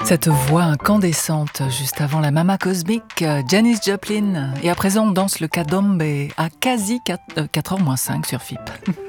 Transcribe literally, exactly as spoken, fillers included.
Cette voix incandescente juste avant la Mama Cosmic, Janis Joplin. Et à présent, on danse le Candomblé à quasi quatre heures moins cinq sur F I P.